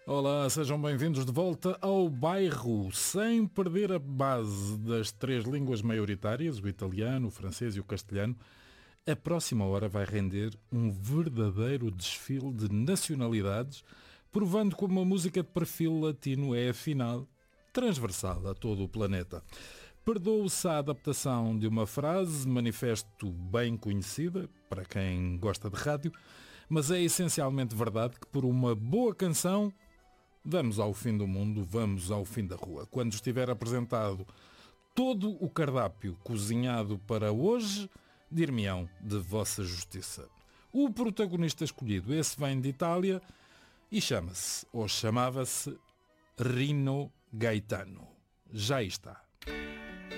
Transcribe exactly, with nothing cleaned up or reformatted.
Olá, sejam bem-vindos de volta ao bairro, sem perder a base das três línguas maioritárias, o italiano, o francês e o castelhano. A próxima hora vai render um verdadeiro desfile de nacionalidades, provando como a música de perfil latino é, afinal, transversal a todo o planeta. Perdoe-se a adaptação de uma frase, manifesto bem conhecida, para quem gosta de rádio, mas é essencialmente verdade que por uma boa canção vamos ao fim do mundo, vamos ao fim da rua. Quando estiver apresentado todo o cardápio cozinhado para hoje, dir-me-ão de vossa justiça. O protagonista escolhido, esse vem de Itália e chama-se, ou chamava-se, Rino Gaetano. Já está.